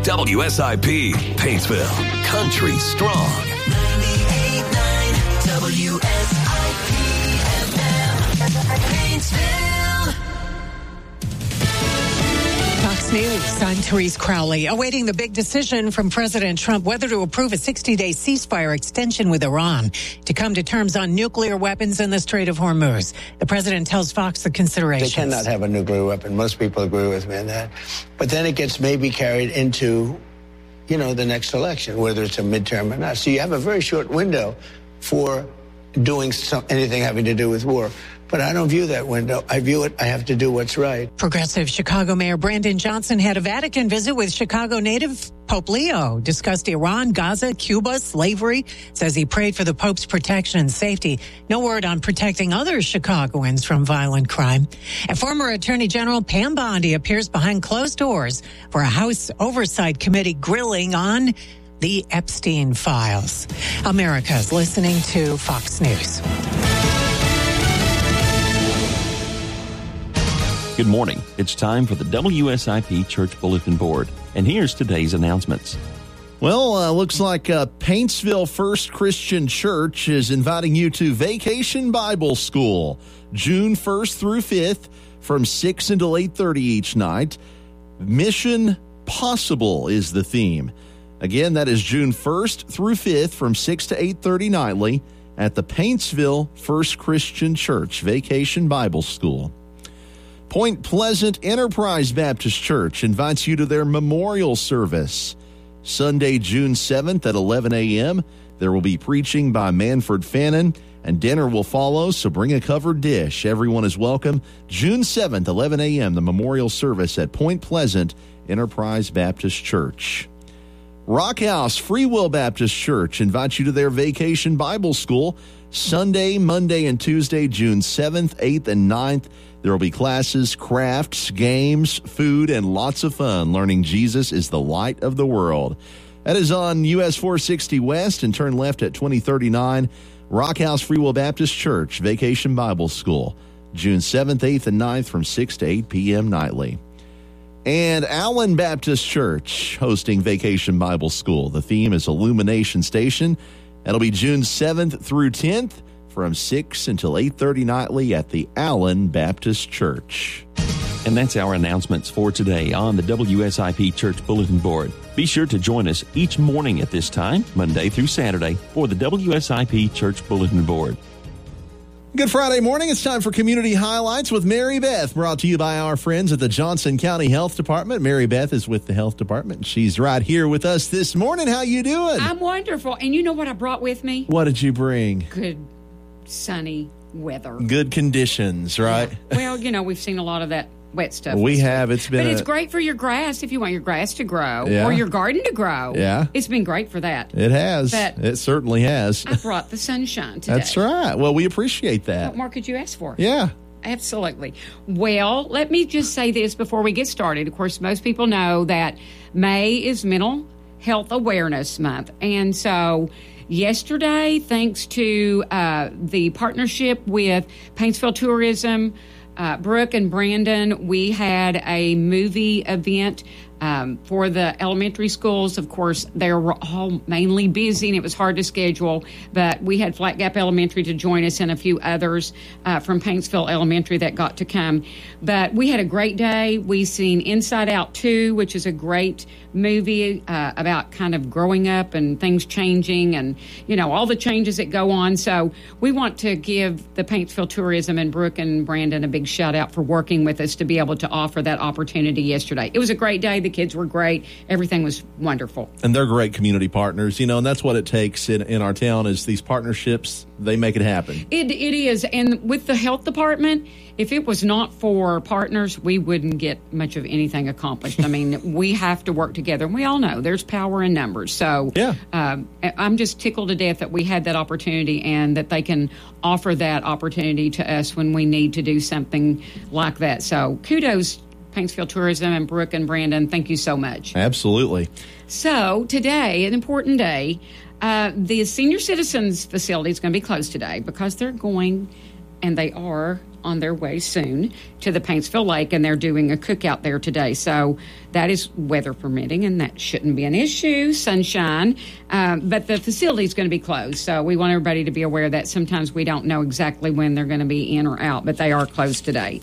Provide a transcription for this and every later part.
WSIP, Paintsville, country strong. 98.9 WSIP FM, Paintsville. Fox News, I'm Therese Crowley. Awaiting the big decision from President Trump whether to approve a 60-day ceasefire extension with Iran to come to terms on nuclear weapons in the Strait of Hormuz. The president tells Fox the considerations. They cannot have a nuclear weapon. Most people agree with me on that. But then it gets maybe carried into, the next election, whether it's a midterm or not. So you have a very short window for doing anything having to do with war. But I don't view that window. I view it, I have to do what's right. Progressive Chicago Mayor Brandon Johnson had a Vatican visit with Chicago native Pope Leo, discussed Iran, Gaza, Cuba, slavery, says he prayed for the Pope's protection and safety. No word on protecting other Chicagoans from violent crime. And former Attorney General Pam Bondi appears behind closed doors for a House Oversight Committee grilling on the Epstein files. America's listening to Fox News. Good morning. It's time for the WSIP Church Bulletin Board. And here's today's announcements. Well, looks like Paintsville First Christian Church is inviting you to Vacation Bible School, June 1st through 5th from 6 until 8:30 each night. Mission Possible is the theme. Again, that is June 1st through 5th from 6 to 8:30 nightly at the Paintsville First Christian Church, Vacation Bible School. Point Pleasant Enterprise Baptist Church invites you to their memorial service. Sunday, June 7th at 11 a.m. There will be preaching by Manford Fannin, and dinner will follow, so bring a covered dish. Everyone is welcome. June 7th, 11 a.m., the memorial service at Point Pleasant Enterprise Baptist Church. Rock House Free Will Baptist Church invites you to their Vacation Bible School. Sunday, Monday, and Tuesday, June 7th, 8th, and 9th. There will be classes, crafts, games, food, and lots of fun learning Jesus is the light of the world. That is on US 460 West and turn left at 2039. Rock House Free Will Baptist Church, Vacation Bible School, June 7th, 8th, and 9th from 6 to 8 p.m. nightly. And Allen Baptist Church hosting Vacation Bible School. The theme is Illumination Station. That'll be June 7th through 10th. From 6 until 8:30 nightly at the Allen Baptist Church. And that's our announcements for today on the WSIP Church Bulletin Board. Be sure to join us each morning at this time, Monday through Saturday, for the WSIP Church Bulletin Board. Good Friday morning. It's time for Community Highlights with Mary Beth, brought to you by our friends at the Johnson County Health Department. Mary Beth is with the Health Department. She's right here with us this morning. How you doing? I'm wonderful. And you know what I brought with me? What did you bring? Good sunny weather. Good conditions, right? Yeah. Well, we've seen a lot of that wet stuff. We have. It's been. But it's great for your grass if you want your grass to grow or your garden to grow. Yeah. It's been great for that. It has. But it certainly has. I brought the sunshine today. That's right. Well, we appreciate that. What more could you ask for? Yeah. Absolutely. Well, let me just say this before we get started. Of course, most people know that May is Mental Health Awareness Month. And so yesterday, thanks to the partnership with Paintsville Tourism, Brooke and Brandon, we had a movie event for the elementary schools. Of course, they were all mainly busy and it was hard to schedule, but we had Flat Gap Elementary to join us and a few others from Paintsville Elementary that got to come. But we had a great day. We seen Inside Out 2, which is a great movie about kind of growing up and things changing and, all the changes that go on. So we want to give the Paintsville Tourism and Brooke and Brandon a big shout out for working with us to be able to offer that opportunity yesterday. It was a great day. The kids were great. Everything was wonderful. And they're great community partners, and that's what it takes in our town is these partnerships. They make it happen. It is. And with the health department, if it was not for partners, we wouldn't get much of anything accomplished. I mean, we have to work together. And we all know there's power in numbers. So yeah. I'm just tickled to death that we had that opportunity and that they can offer that opportunity to us when we need to do something like that. So kudos, Paintsville Tourism and Brooke and Brandon. Thank you so much. Absolutely. So today, an important day, the senior citizens facility is going to be closed today because they're going, and they are on their way soon to the Paintsville Lake, and they're doing a cookout there today. So that is weather permitting, and that shouldn't be an issue, sunshine. But the facility is going to be closed, so we want everybody to be aware that sometimes we don't know exactly when they're going to be in or out, but they are closed today.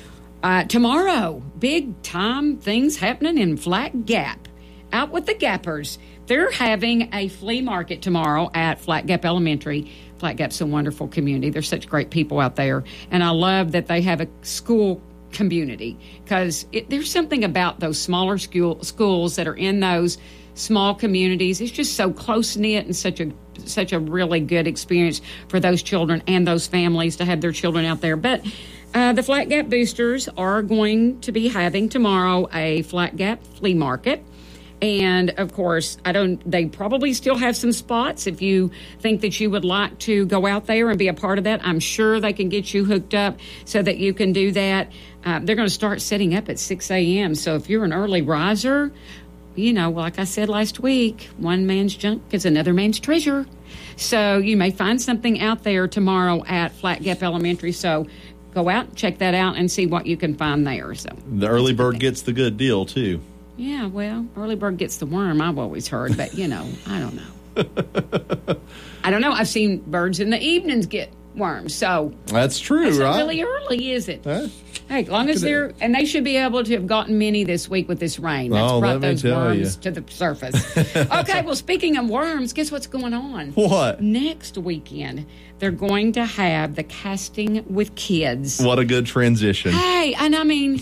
Tomorrow, big time things happening in Flat Gap. Out with the Gappers. They're having a flea market tomorrow at Flat Gap Elementary. Flat Gap's a wonderful community. There's such great people out there. And I love that they have a school community because there's something about those smaller schools that are in those small communities. It's just so close-knit and such a really good experience for those children and those families to have their children out there. But the Flat Gap Boosters are going to be having tomorrow a Flat Gap flea market. And, of course, they probably still have some spots. If you think that you would like to go out there and be a part of that, I'm sure they can get you hooked up so that you can do that. They're going to start setting up at 6 a.m. So if you're an early riser, like I said last week, one man's junk is another man's treasure. So you may find something out there tomorrow at Flat Gap Elementary. So go out, check that out, and see what you can find there. So the early bird gets the good deal, too. Yeah, well, early bird gets the worm, I've always heard, but, I don't know. I don't know. I've seen birds in the evenings get worms, so. That's true, that's right? Not really early, is it? Hey, as long as and they should be able to have gotten many this week with this rain. That's brought those worms to the surface. Okay, well, speaking of worms, guess what's going on? What? Next weekend, they're going to have the Casting with Kids. What a good transition. Hey, and I mean,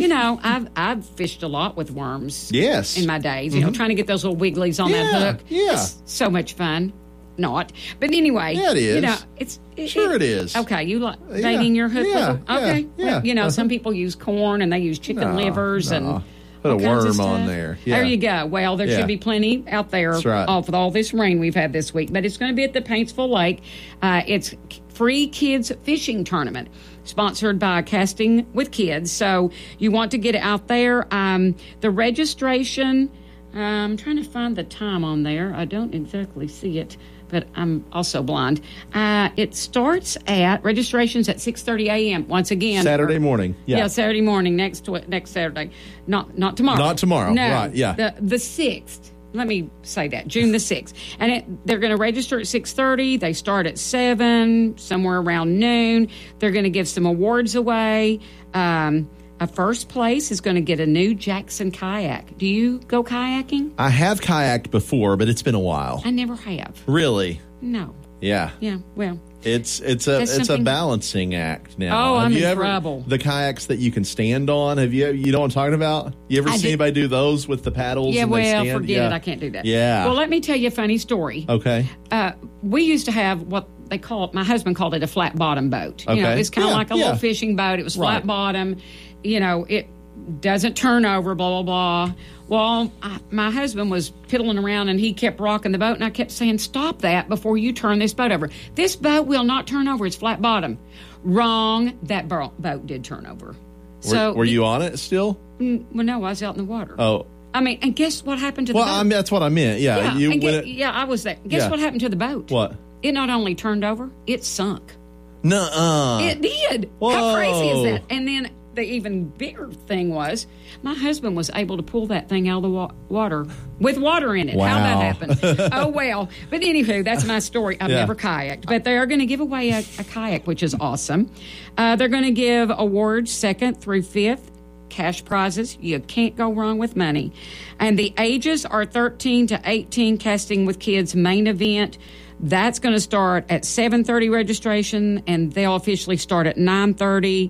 I've fished a lot with worms. Yes. In my days, trying to get those little wigglies on that hook. Yeah. It's so much fun. Not. But anyway. Yeah, it is. It is. Okay, you like baiting your hook? Yeah. Okay. Yeah. Well, some people use corn and they use chicken livers and put a worm on there. Yeah. There you go. Well, there should be plenty out there with all this rain we've had this week. But it's going to be at the Paintsville Lake. It's free kids fishing tournament sponsored by Casting with Kids. So you want to get out there. The registration, I'm trying to find the time on there. I don't exactly see it, but I'm also blind. It starts registration's at 6:30 a.m. Once again. Saturday morning. Yeah, Saturday morning, next Saturday. Not tomorrow. Not tomorrow, no, right, yeah. The 6th. Let me say that, June the 6th. And they're going to register at 6:30. They start at 7, somewhere around noon. They're going to give some awards away. A first place is going to get a new Jackson kayak. Do you go kayaking? I have kayaked before, but it's been a while. I never have. Really? No. Yeah. Yeah, well. It's a balancing act now. Oh, have I'm you in ever, trouble. The kayaks that you can stand on, you know what I'm talking about? You ever see anybody do those with the paddles? Yeah, and they stand? Forget it. I can't do that. Yeah. Well, let me tell you a funny story. Okay. We used to have what they call it, my husband called it a flat bottom boat. Okay. It's kind of like a little fishing boat. It was flat bottom. It doesn't turn over, blah, blah, blah. Well, my husband was piddling around, and he kept rocking the boat, and I kept saying, stop that before you turn this boat over. This boat will not turn over. It's flat bottom. Wrong. That boat did turn over. Were you on it still? Well, no, I was out in the water. Oh. I mean, and guess what happened to the boat? Well, that's what I meant. Yeah. I was there. Guess what happened to the boat? What? It not only turned over, it sunk. Nuh-uh. It did. Whoa. How crazy is that? And then the even bigger thing was my husband was able to pull that thing out of the water with water in it. Wow. How that happened? Oh, well. But anywho, that's my story. I've never kayaked. But they are going to give away a kayak, which is awesome. They're going to give awards 2nd through 5th. Cash prizes. You can't go wrong with money. And the ages are 13 to 18, Casting with Kids main event. That's going to start at 7:30 registration, and they'll officially start at 9:30.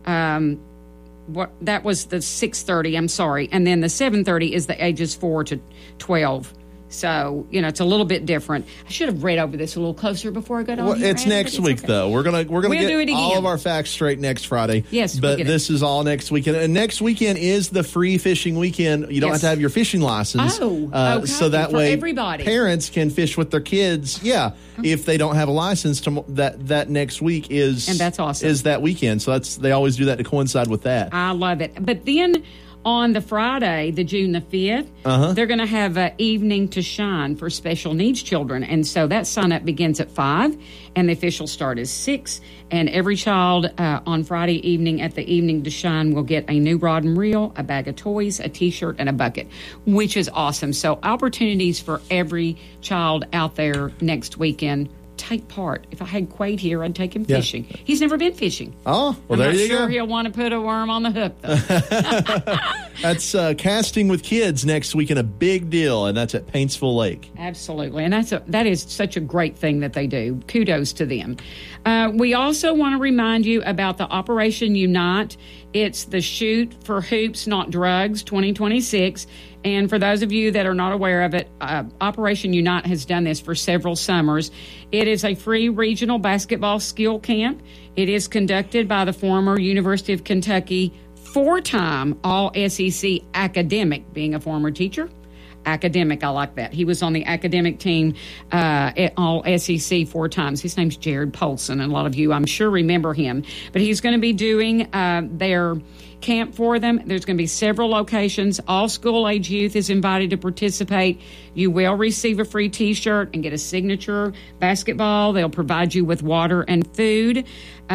That was the 6:30, I'm sorry. And then the 7:30 is the ages 4 to 12. So, it's a little bit different. I should have read over this a little closer before I got on here. It's next week, though. We're gonna get all of our facts straight next Friday. Yes, but this is all next weekend. And next weekend is the free fishing weekend. You don't have to have your fishing license. Oh, okay. So that For way, everybody. Parents can fish with their kids. Yeah, if they don't have a license, that next week is and that's awesome. Is that weekend? So they always do that to coincide with that. I love it. But then On the Friday, the June the 5th, they're going to have an Evening to Shine for special needs children. And so that sign-up begins at 5, and the official start is 6. And every child on Friday evening at the Evening to Shine will get a new rod and reel, a bag of toys, a T-shirt, and a bucket, which is awesome. So opportunities for every child out there next weekend. Take part. If I had Quade here, I'd take him fishing. He's never been fishing. Oh, well, there you go. I'm not sure he'll want to put a worm on the hook, though. That's casting with kids next weekend, a big deal, and that's at Paintsville Lake. Absolutely, and that is such a great thing that they do. Kudos to them. We also want to remind you about the Operation Unite. It's the Shoot for Hoops, Not Drugs 2026. And for those of you that are not aware of it, Operation Unite has done this for several summers. It is a free regional basketball skill camp. It is conducted by the former University of Kentucky 4-time All-SEC academic, being a former teacher. Academic, I like that. He was on the academic team at All-SEC 4 times. His name's Jared Polson, and a lot of you, I'm sure, remember him. But he's going to be doing their camp for them. There's going to be several locations. All school-age youth is invited to participate. You will receive a free T-shirt and get a signature basketball. They'll provide you with water and food.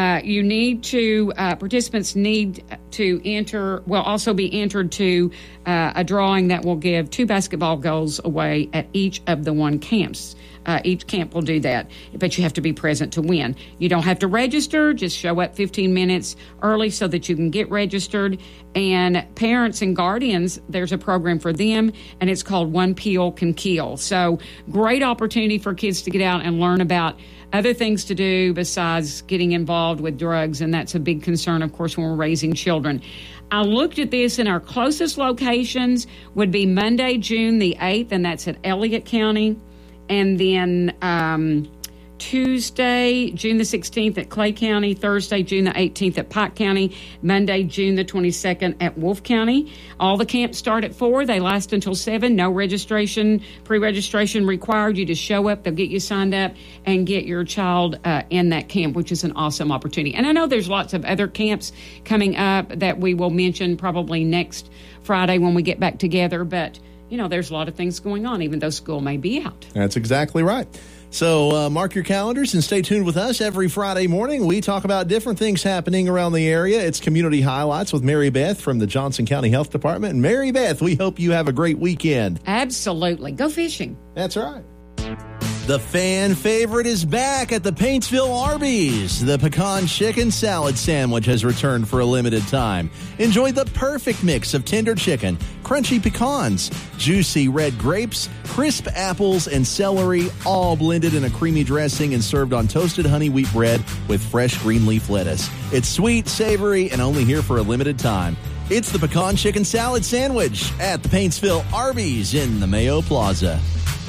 Participants need to enter, will also be entered to a drawing that will give 2 basketball goals away at each of the 1 camps. Each camp will do that, but you have to be present to win. You don't have to register. Just show up 15 minutes early so that you can get registered. And parents and guardians, there's a program for them, and it's called One Peel Can Kill. So great opportunity for kids to get out and learn about other things to do besides getting involved with drugs, and that's a big concern, of course, when we're raising children. I looked at this, and our closest locations would be Monday, June the 8th, and that's at Elliott County. And then Tuesday, June the 16th at Clay County, Thursday, June the 18th at Pike County, Monday, June the 22nd at Wolfe County. All the camps start at 4. They last until 7. No registration, pre-registration required. You just show up. They'll get you signed up and get your child in that camp, which is an awesome opportunity. And I know there's lots of other camps coming up that we will mention probably next Friday when we get back together, but there's a lot of things going on, even though school may be out. That's exactly right. So mark your calendars and stay tuned with us every Friday morning. We talk about different things happening around the area. It's Community Highlights with Mary Beth from the Johnson County Health Department. And Mary Beth, we hope you have a great weekend. Absolutely. Go fishing. That's right. The fan favorite is back at the Paintsville Arby's. The pecan chicken salad sandwich has returned for a limited time. Enjoy the perfect mix of tender chicken, crunchy pecans, juicy red grapes, crisp apples, and celery, all blended in a creamy dressing and served on toasted honey wheat bread with fresh green leaf lettuce. It's sweet, savory, and only here for a limited time. It's the pecan chicken salad sandwich at the Paintsville Arby's in the Mayo Plaza.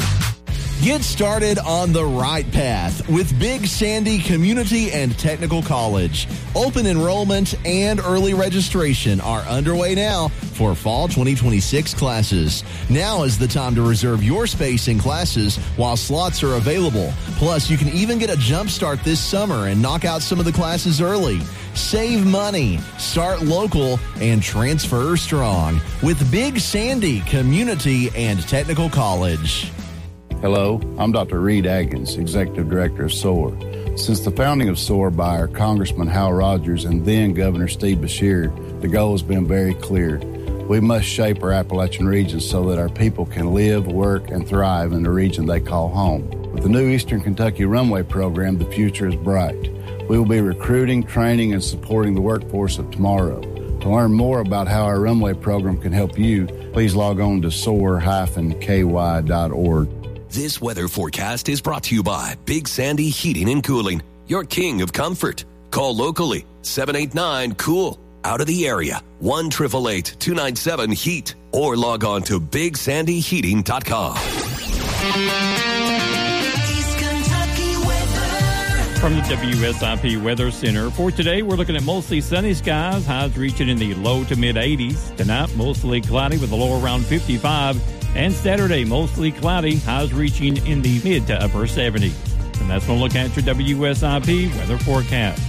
Get started on the right path with Big Sandy Community and Technical College. Open enrollment and early registration are underway now for fall 2026 classes. Now is the time to reserve your space in classes while slots are available. Plus, you can even get a jump start this summer and knock out some of the classes early. Save money, start local, and transfer strong with Big Sandy Community and Technical College. Hello, I'm Dr. Reed Aggins, Executive Director of SOAR. Since the founding of SOAR by our Congressman Hal Rogers and then Governor Steve Beshear, the goal has been very clear. We must shape our Appalachian region so that our people can live, work, and thrive in the region they call home. With the new Eastern Kentucky Runway program, the future is bright. We will be recruiting, training, and supporting the workforce of tomorrow. To learn more about how our Runway program can help you, please log on to soar-ky.org. This weather forecast is brought to you by Big Sandy Heating and Cooling, your king of comfort. Call locally, 789-COOL. Out of the area, 1-888-297-HEAT. Or log on to BigSandyHeating.com. From the WSIP Weather Center. For today, we're looking at mostly sunny skies, highs reaching in the low to mid-80s. Tonight, mostly cloudy with a low around 55. And Saturday, mostly cloudy, highs reaching in the mid to upper 70s. And that's going to look at your WSIP weather forecast.